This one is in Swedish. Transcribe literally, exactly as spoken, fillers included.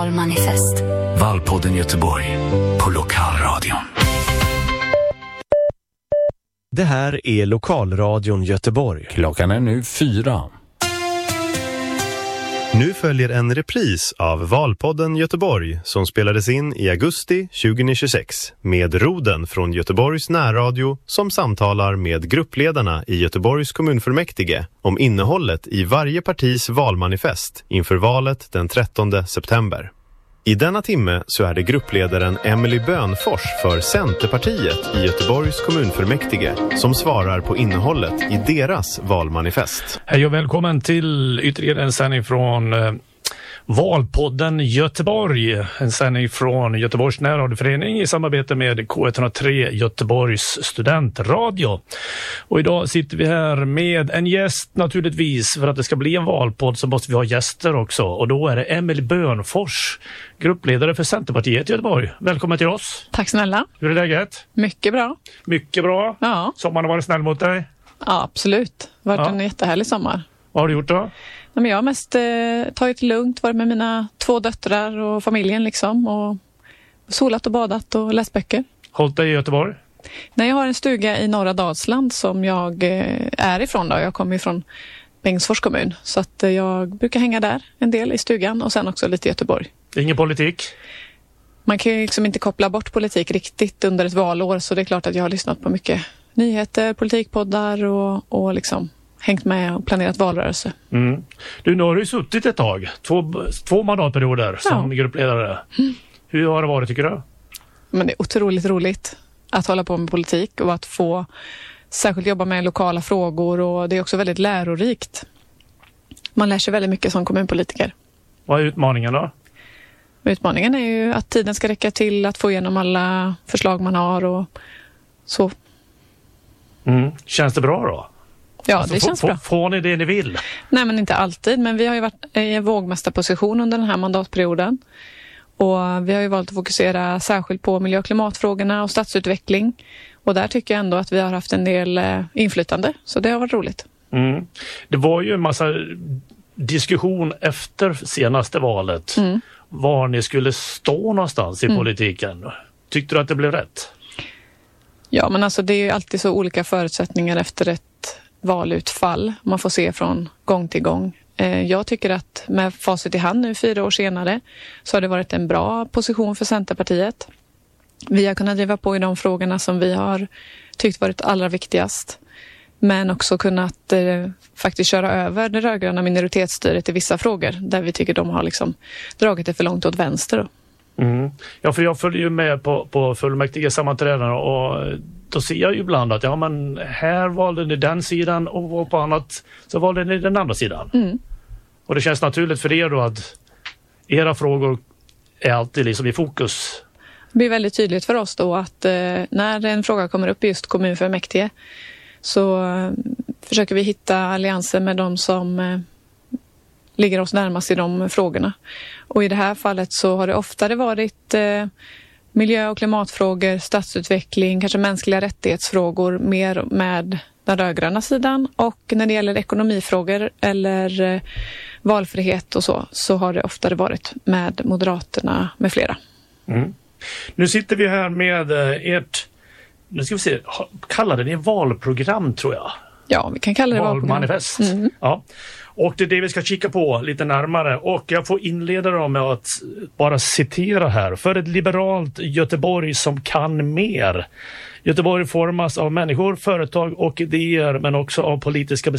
Valmanifest. Valpodden Göteborg på Lokalradion. Det här är Lokalradion Göteborg. Klockan är nu fyra. Nu följer en repris av Valpodden Göteborg som spelades in i augusti tjugohundratjugosex med Roden från Göteborgs närradio som samtalar med gruppledarna i Göteborgs kommunfullmäktige om innehållet i varje partis valmanifest inför valet den trettonde september. I denna timme så är det gruppledaren Emily Bönfors för Centerpartiet i Göteborgs kommunfullmäktige som svarar på innehållet i deras valmanifest. Hej och välkommen till ytterligare en sändning från eh, Valpodden Göteborg. En sändning från Göteborgs närradioförening i samarbete med K ett noll tre Göteborgs studentradio. Och idag sitter vi här med en gäst naturligtvis. För att det ska bli en valpodd så måste vi ha gäster också. Och då är det Emily Bönfors, gruppledare för Centerpartiet i Göteborg. Välkommen till oss. Tack snälla. Hur är läget? Mycket bra. Mycket bra. Ja. Sommaren har varit snäll mot dig? Ja, absolut. Det har varit Ja. en jättehärlig sommar. Vad har du gjort då? Nej, men jag har mest eh, tagit det lugnt, varit med mina två döttrar och familjen liksom. Och solat och badat och läst böcker. Hållit dig i Göteborg? Nej, jag har en stuga i norra Dalsland som jag eh, är ifrån då. Jag kommer ifrån Bengtsfors kommun. Så att eh, jag brukar hänga där en del i stugan och sen också lite i Göteborg. Ingen politik? Man kan ju liksom inte koppla bort politik riktigt under ett valår. Så det är klart att jag har lyssnat på mycket nyheter, politikpoddar och, och liksom hängt med och planerat valrörelse. Mm. Du, nu har du suttit ett tag. Två, två mandatperioder som Ja. gruppledare. Mm. Hur har det varit tycker du? Men det är otroligt roligt att hålla på med politik och att få särskilt jobba med lokala frågor och det är också väldigt lärorikt. Man lär sig väldigt mycket som kommunpolitiker. Vad är utmaningen då? Utmaningen är ju att tiden ska räcka till att få igenom alla förslag man har och så. Mm. Känns det bra då? Ja, Alltså, det få, känns få, bra. Får ni det ni vill? Nej, men inte alltid. Men vi har ju varit i en vågmästarposition under den här mandatperioden. Och vi har ju valt att fokusera särskilt på miljö- och klimatfrågorna och stadsutveckling. Och där tycker jag ändå att vi har haft en del eh, inflytande. Så det har varit roligt. Mm. Det var ju en massa diskussion efter senaste valet. Mm. Var ni skulle stå någonstans i Mm. politiken. Tyckte du att det blev rätt? Ja, men alltså det är ju alltid så olika förutsättningar efter ett valutfall. Man får se från gång till gång. Eh, jag tycker att med facit i hand nu fyra år senare så har det varit en bra position för Centerpartiet. Vi har kunnat driva på i de frågorna som vi har tyckt varit allra viktigast. Men också kunnat eh, faktiskt köra över det rödgröna minoritetsstyret i vissa frågor där vi tycker de har liksom dragit det för långt åt vänster. Då. Mm. Ja, för jag följer ju med på, på fullmäktige sammanträdena och då ser jag ju ibland att ja, men här valde ni den sidan och på annat så valde ni den andra sidan. Mm. Och det känns naturligt för er då att era frågor är alltid liksom i fokus. Det blir väldigt tydligt för oss då att eh, när en fråga kommer upp i just kommunfullmäktige så eh, försöker vi hitta allianser med de som eh, ligger oss närmast i de frågorna. Och i det här fallet så har det oftare varit eh, miljö- och klimatfrågor, stadsutveckling, kanske mänskliga rättighetsfrågor mer med den rödgröna sidan. Och när det gäller ekonomifrågor eller eh, valfrihet och så, så har det oftare varit med Moderaterna med flera. Mm. Nu sitter vi här med eh, ert, nu ska vi se, kallade ni valprogram tror jag? Ja, vi kan kalla det valmanifest. Mm. Ja. Och det är det vi ska kika på lite närmare. Och jag får inleda då med att bara citera här. För ett liberalt Göteborg som kan mer. Göteborg formas av människor, företag och idéer men också av politiska beslut.